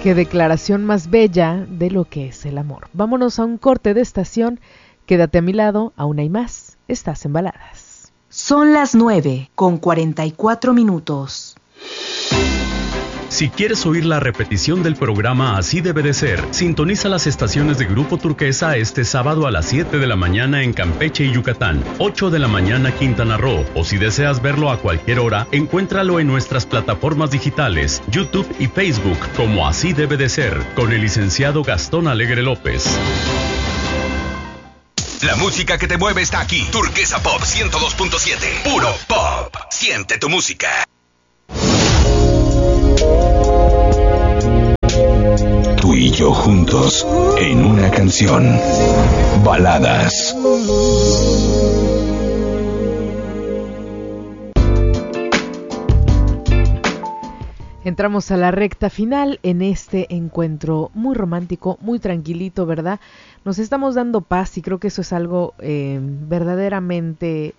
Qué declaración más bella de lo que es el amor. Vámonos a un corte de estación. Quédate a mi lado, aún hay más. Estás en Baladas. Son las 9:44. Si quieres oír la repetición del programa Así Debe de Ser, sintoniza las estaciones de Grupo Turquesa este sábado a las 7 de la mañana en Campeche y Yucatán, 8 de la mañana Quintana Roo, o si deseas verlo a cualquier hora, encuéntralo en nuestras plataformas digitales, YouTube y Facebook, como Así Debe de Ser, con el licenciado Gastón Alegre López. La música que te mueve está aquí. Turquesa Pop 102.7. Puro pop. Siente tu música. Tú y yo juntos en una canción. Baladas. Entramos a la recta final en este encuentro muy romántico, muy tranquilito, ¿verdad? Nos estamos dando paz y creo que eso es algo verdaderamente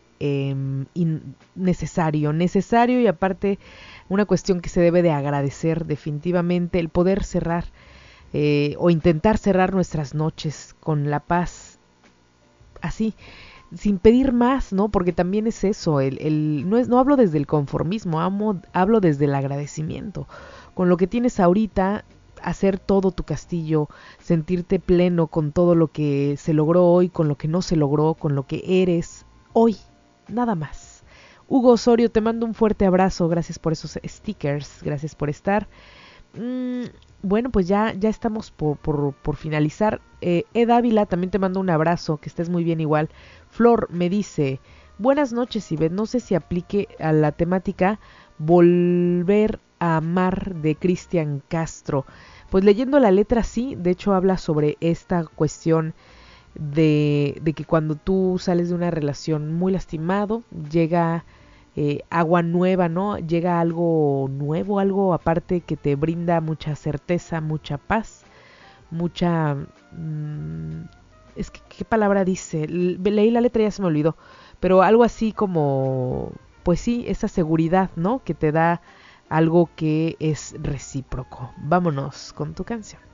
necesario y aparte una cuestión que se debe de agradecer definitivamente, el poder cerrar o intentar cerrar nuestras noches con la paz, así, sin pedir más, ¿no? Porque también es eso, no hablo desde el conformismo, hablo desde el agradecimiento. Con lo que tienes ahorita, hacer todo tu castillo, sentirte pleno con todo lo que se logró hoy, con lo que no se logró, con lo que eres hoy, nada más. Hugo Osorio, te mando un fuerte abrazo, gracias por esos stickers, gracias por estar. Bueno, pues ya estamos por finalizar. Ed Ávila, también te mando un abrazo, que estés muy bien igual. Flor me dice, buenas noches Ivette, no sé si aplique a la temática Volver a amar de Cristian Castro. Pues leyendo la letra sí, de hecho habla sobre esta cuestión de que cuando tú sales de una relación muy lastimado, llega agua nueva, ¿no? Llega algo nuevo, algo aparte que te brinda mucha certeza, mucha paz, mucha... es que, ¿qué palabra dice? Leí la letra y ya se me olvidó, pero algo así como, pues sí, esa seguridad, ¿no? Que te da algo que es recíproco. Vámonos con tu canción.